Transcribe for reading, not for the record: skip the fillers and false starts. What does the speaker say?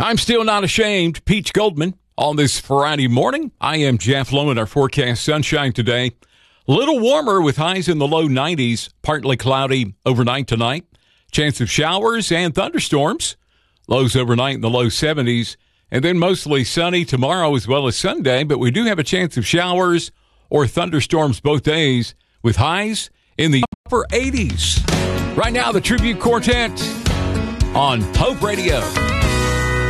I'm still not ashamed. Peach Goldman on this Friday morning. I am Jeff Lowe, and our forecast sunshine today. A little warmer with highs in the low 90s, partly cloudy overnight tonight. Chance of showers and thunderstorms. Lows overnight in the low 70s. And then mostly sunny tomorrow as well as Sunday. But we do have a chance of showers or thunderstorms both days with highs in the upper 80s. Right now, the Tribute Quartet on Hope Radio.